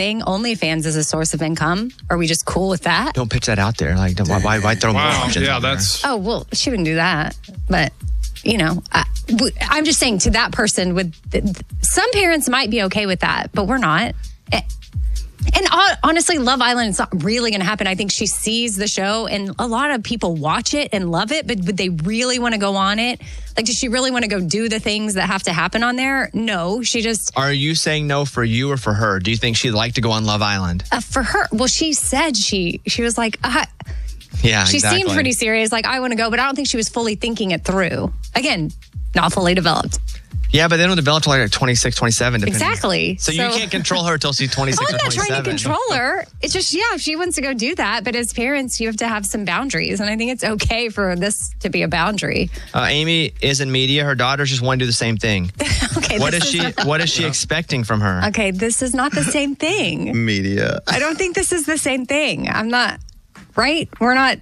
thing? OnlyFans is a source of income. Are we just cool with that? Don't pitch that out there. Like, why throw more options out there? Oh, well, she wouldn't do that. But, I'm just saying to that person, some parents might be okay with that, but we're not. And honestly, Love Island, it's not really going to happen. I think she sees the show and a lot of people watch it and love it, but would they really want to go on it? Like, does she really want to go do the things that have to happen on there? No, she just... Are you saying no for you or for her? Do you think she'd like to go on Love Island? For her. Well, she said she was like... Yeah, she seemed pretty serious. Like, I want to go, but I don't think she was fully thinking it through. Again, not fully developed. Yeah, but they don't develop till like 26, 27. Exactly. So you can't control her till she's 26 or 27. I'm not trying to control her. It's just, if she wants to go do that. But as parents, you have to have some boundaries. And I think it's okay for this to be a boundary. Amy is in media. Her daughters just want to do the same thing. Okay. What is she expecting from her? Okay, this is not the same thing. Media. I don't think this is the same thing. I'm not, right? I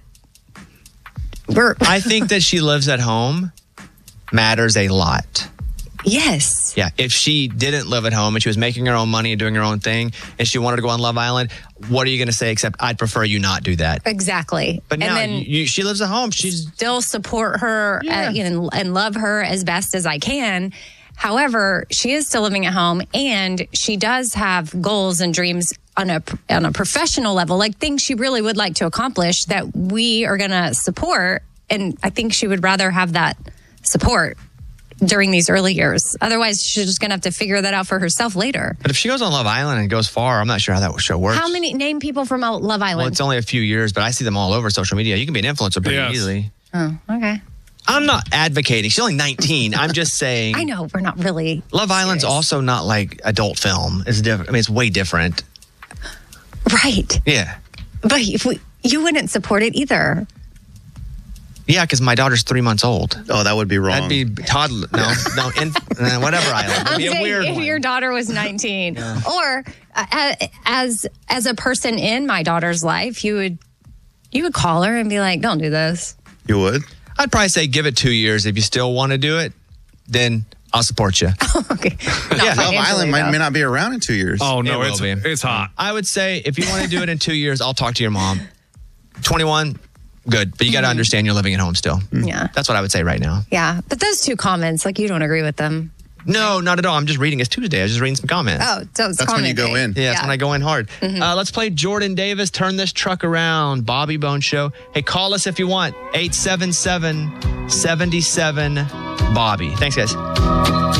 think that she lives at home matters a lot. Yes. Yeah. If she didn't live at home and she was making her own money and doing her own thing and she wanted to go on Love Island, what are you going to say except I'd prefer you not do that? Exactly. But now she lives at home. She's still support her and love her as best as I can. However, she is still living at home and she does have goals and dreams on a professional level, like things she really would like to accomplish that we are going to support. And I think she would rather have that support during these early years. Otherwise, she's just going to have to figure that out for herself later. But if she goes on Love Island and goes far, I'm not sure how that show works. Name people from Love Island? Well, it's only a few years, but I see them all over social media. You can be an influencer pretty easily. Oh, okay. I'm not advocating. She's only 19. I'm just saying. I know, we're not really Love Island's also not like adult film. It's different. I mean, it's way different. Right. Yeah. But you wouldn't support it either. Yeah, because my daughter's 3 months old. Oh, that would be wrong. That'd be toddler. No, whatever island. It'd be a weird if one. your daughter was 19. Or as a person in my daughter's life, you would call her and be like, don't do this. You would? I'd probably say give it 2 years. If you still want to do it, then I'll support you. Okay. Yeah, Love Island may not be around in 2 years. Oh, no, it's hot. I would say if you want to do it in 2 years, I'll talk to your mom. 21, good. But you got to understand you're living at home still. Yeah. That's what I would say right now. Yeah. But those two comments, like, you don't agree with them. No, not at all. I'm just reading. It's Tuesday. I was just reading some comments. Oh, so it's That's when you go in. Yeah, that's when I go in hard. Let's play Jordan Davis, Turn This Truck Around, Bobby Bone Show. Hey, call us if you want. 877-77-BOBBY. Thanks, guys.